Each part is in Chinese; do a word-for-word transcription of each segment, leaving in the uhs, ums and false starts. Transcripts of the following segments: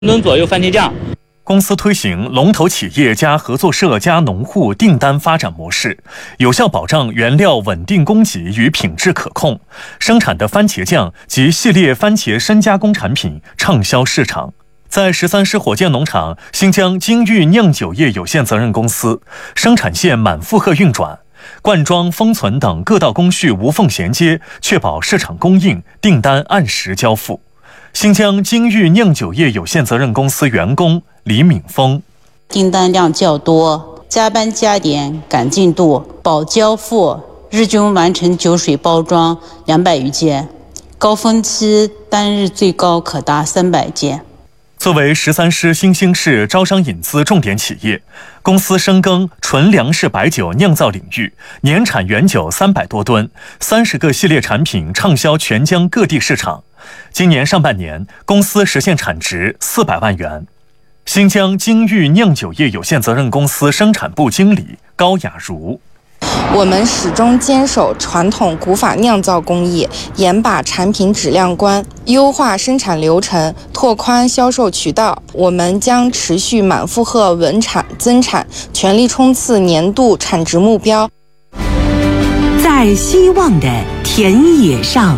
吨左右番茄酱。 公司推行龙头企业加合作社加农户订单发展模式，有效保障原料稳定供给与品质可控，生产的番茄酱及系列番茄深加工产品畅销市场。在十三师火箭农场新疆金玉酿酒业有限责任公司，生产线满负荷运转，灌装、封存等各道工序无缝衔接，确保市场供应，订单按时交付。新疆金玉酿酒业有限责任公司员工李敏峰： 订单量较多，加班加点赶进度，保交付，日均完成酒水包装两百余件，高峰期单日最高可达三百件。 作为十三师新兴市招商引资重点企业，公司深耕纯粮食白酒酿造领域，年产原酒三百多吨，三十个系列产品畅销全疆各地市场。今年上半年，公司实现产值四百万元。新疆金玉酿酒业有限责任公司生产部经理高雅茹： 我们始终坚守传统古法酿造工艺，严把产品质量关，优化生产流程，拓宽销售渠道。我们将持续满负荷稳产增产，全力冲刺年度产值目标。 在希望的田野上，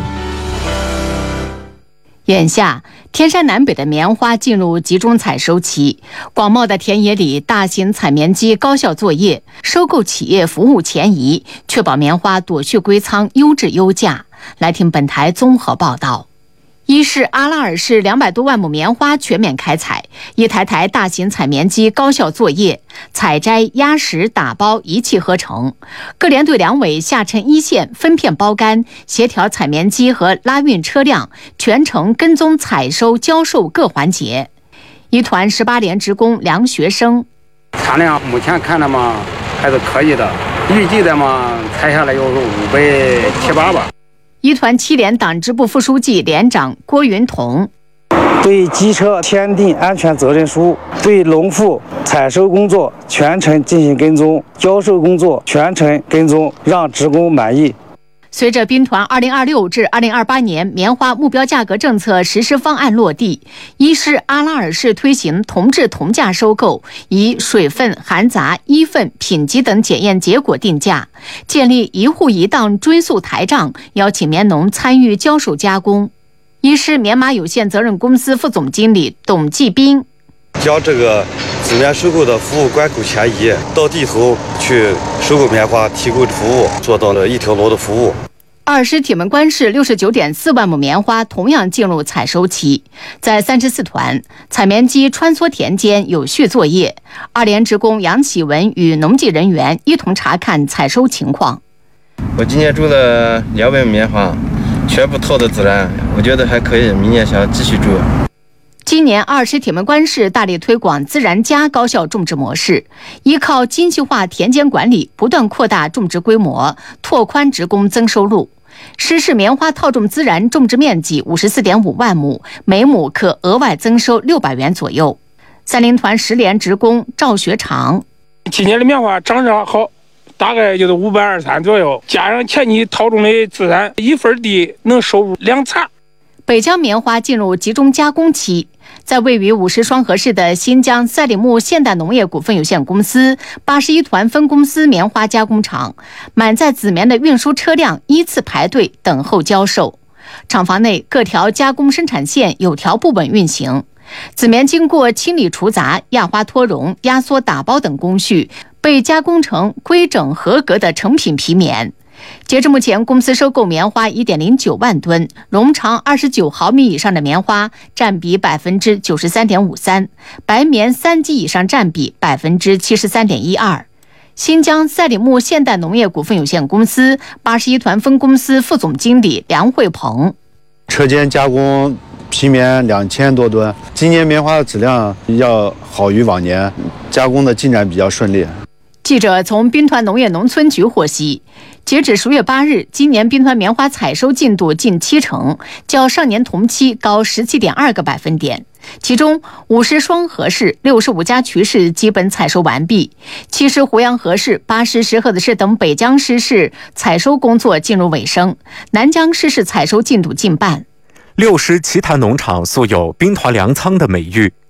眼下，天山南北的棉花进入集中采收期，广袤的田野里，大型采棉机高效作业，收购企业服务前移，确保棉花躲蓄归仓，优质优价。来听本台综合报道。一是阿拉尔市两百多万亩棉花全面开采，一台台大型采棉机高效作业，采摘、压实、打包一气呵成。各连队两委下沉一线，分片包干，协调采棉机和拉运车辆，全程跟踪采收、交售各环节。一团十八连职工梁学生： 产量目前看的嘛还是可以的，预计的嘛采下来有五百七八吧。 一团七连党支部副书记、连长郭云彤： 对机车签订安全责任书，对农户采收工作全程进行跟踪，交售工作全程跟踪，让职工满意。 随着兵团二零二六至二零二八年棉花目标价格政策实施方案落地，一是阿拉尔市推行同质同价收购，以水分、含杂、衣分、品级等检验结果定价，建立一户一档追溯台账，邀请棉农参与交售加工。一是棉麻有限责任公司副总经理董继斌： 将这个自棉收购的服务关口迁移到地头去收购棉花，提供服务，做到了一条龙的服务。 二师铁门关市六十九点四万亩棉花同样进入采收期，在三十四团，采棉机穿梭田间有序作业。二连职工杨启文与农技人员一同查看采收情况。 我今年种了两百亩棉花，全部套的自然，我觉得还可以，明年想继续种。 今年二师铁门关市大力推广自然加高效种植模式，依靠精细化田间管理，不断扩大种植规模，拓宽职工增收入。师市棉花套种自然种植面积五十四点五万亩，每亩可额外增收六百元左右。三零团十连职工赵学长： 今年的棉花长得好，大概就是五百二十三左右，加上前期套种的自然，一分地能收入两蚕。 北疆棉花进入集中加工期，在位于五十双河市的新疆赛里木现代农业股份有限公司八十一团分公司棉花加工厂，满载紫棉的运输车辆依次排队等候交售。厂房内各条加工生产线有条不紊运行，紫棉经过清理除杂、压花脱绒、压缩打包等工序，被加工成规整合格的成品皮棉。截至目前，公司收购棉花 一点零九万吨，绒长二十九毫米以上的棉花占比 百分之九十三点五三， 白棉三级以上占比 百分之七十三点一二。新疆赛里木现代农业股份有限公司八十一团分公司副总经理梁慧鹏： 车间加工皮棉两千多吨，今年棉花的质量要好于往年，加工的进展比较顺利。 记者从兵团农业农村局获悉，截止十月八日，今年兵团棉花采收进度近七成，较上年同期高 十七点二个百分点。其中五十双河市、六十五家渠市基本采收完毕，七十湖阳河市、八十石河子市等北疆师市采收工作进入尾声，南疆师市采收进度近半。 六师奇坛农场素有兵团粮仓的美誉，